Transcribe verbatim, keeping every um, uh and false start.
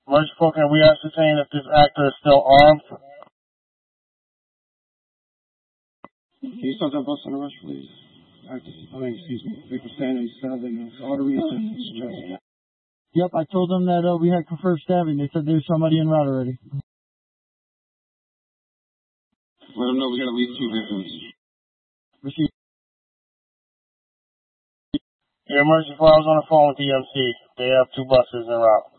Merciful, can we ascertain if this actor is still armed? Can you start that bus on the rush, please? Actor, I mean, excuse me. Victor Stanley, seven, arteries and chest. Yep, I told them that uh, we had confirmed stabbing. They said there's somebody en route already. Let them know we got at least two victims. Receive. Yeah, Merciful, I was on the phone with the E M C. They have two buses en route.